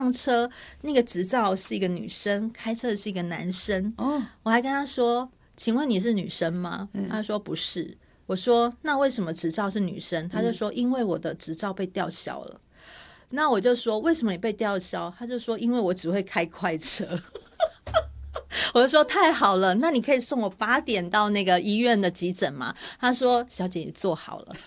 上车那个执照是一个女生，开车的是一个男生。我还跟他说，请问你是女生吗？他说不是。我说那为什么执照是女生？他就说因为我的执照被吊销了。那我就说为什么你被吊销？他就说因为我只会开快车。我就说太好了，那你可以送我8点到那个医院的急诊吗？他说小姐你坐好了。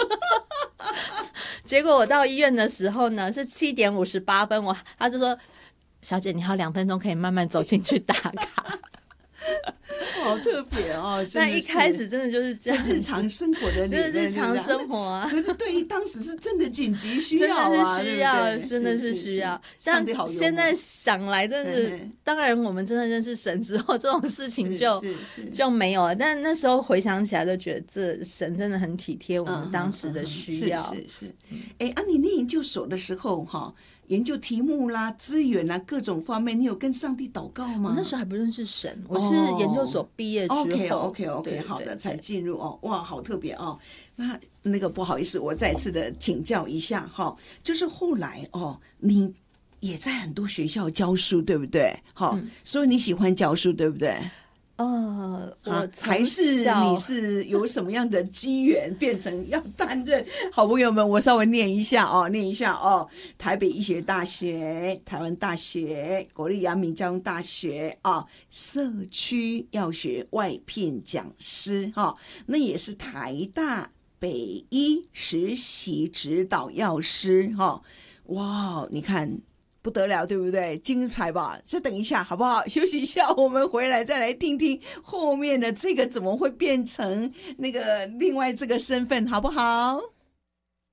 结果我到医院的时候呢是7点58分，他就说小姐你还有2分钟可以慢慢走进去打卡。 好特别哦！ 那一开始真的就是这样， 日常生活的真的日常生活啊。 可是对于当时是真的紧急需要啊， 真的是需要， 对对， 真的是需要。像现在想来，真的是，当然我们真的认识神之后，这种事情就没有了。但那时候回想起来，就觉得这神真的很体贴我们当时的需要。 是。你念研究所的时候哈，研究题目啦、资源啦各种方面，你有跟上帝祷告吗？ 我那时候还不认识神，我是研究所毕业之后 OK 好的才进入哦。哇，好特别哦。那个不好意思，我再次的请教一下哈，就是后来哦，你也在很多学校教书，对不对？好，所以你喜欢教书，对不对？ 我还是你是有什么样的机缘变成要担任？好朋友们，我稍微念一下哦，台北医学大学、台湾大学、国立阳明交通大学社区药学外聘讲师那也是台大北医实习指导药师哇，你看。不得了，对不对？精彩吧？再等一下好不好？休息一下，我们回来再来听听后面的这个怎么会变成那个另外这个身份，好不好？